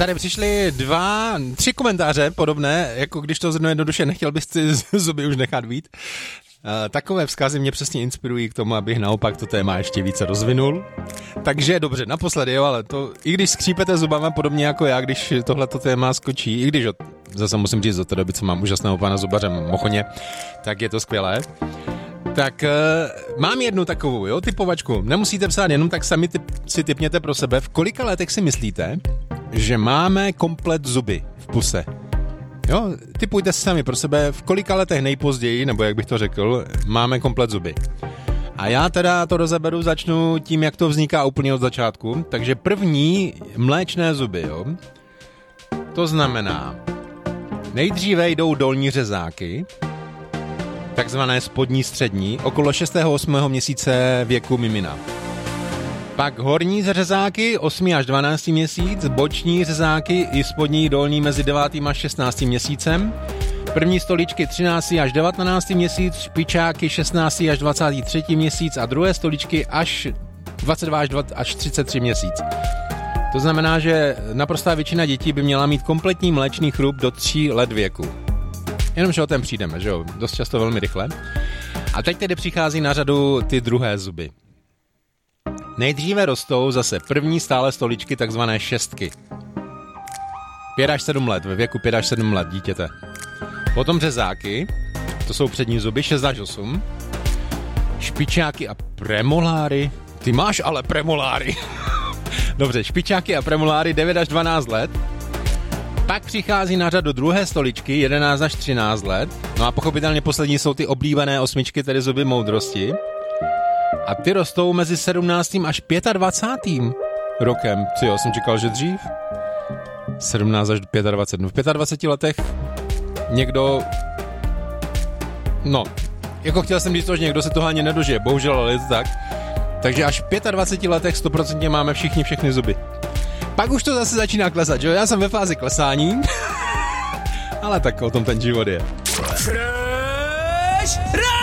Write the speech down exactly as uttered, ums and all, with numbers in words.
tady přišly dva, tři komentáře podobné, jako když to zhrnu jednoduše, nechtěl bys ty zuby už nechat být. Takové vzkazy mě přesně inspirují k tomu, abych naopak to téma ještě více rozvinul. Takže dobře, naposledy, jo, ale to, i když skřípete zubama podobně jako já, když tohleto téma skočí, i když od, zase musím říct, od té doby, co mám úžasného pana zubaře Mochoně, tak je to skvělé. Tak uh, mám jednu takovou, jo, typovačku. Nemusíte psát jenom, tak sami typ, si tipněte pro sebe. V kolika letech si myslíte, že máme komplet zuby v puse? Jo, tipujte si sami pro sebe, v kolika letech nejpozději, nebo jak bych to řekl, máme komplet zuby. A já teda to rozeberu, začnu tím, jak to vzniká úplně od začátku. Takže první mléčné zuby, jo. To znamená, nejdříve jdou dolní řezáky, takzvané spodní střední, okolo šestého osmého měsíce věku mimina. Pak horní řezáky, osmý až dvanáctý měsíc, boční řezáky i spodní dolní mezi devátým až šestnáctým měsícem, první stoličky třináctý až devatenáctý měsíc, špičáky šestnáctý až dvacátý třetí měsíc a druhé stoličky až dvacet dva až třicet tři měsíc. To znamená, že naprostá většina dětí by měla mít kompletní mléčný chrup do tří let věku. Jenomže o ten přijdeme, že jo, dost často velmi rychle. A teď tedy přichází na řadu ty druhé zuby. Nejdříve rostou zase první stále stoličky, takzvané šestky. pět až sedm let, ve věku pět až sedm let dítěte. Potom řezáky, to jsou přední zuby, šest až osm. Špičáky a premoláry. Ty máš ale premoláry. Dobře, špičáky a premoláry devět až dvanáct let. Pak přichází na řadu druhé stoličky, jedenáct až třináct let. No a pochopitelně poslední jsou ty oblíbené osmičky, tedy zuby moudrosti. A ty rostou mezi sedmnáctým až dvacátým pátým rokem. Co jo, jsem čekal, že dřív? sedmnáct až dvacet pět. No v dvaceti pěti letech někdo... No, jako chtěl jsem říct to, že někdo se toho ani nedožije. Bohužel, ale je to tak. Takže až v dvaceti pěti letech sto procent máme všichni všechny zuby. Pak už to zase začíná klesat, že jo? Já jsem ve fázi klesání, ale tak o tom ten život je. Fresh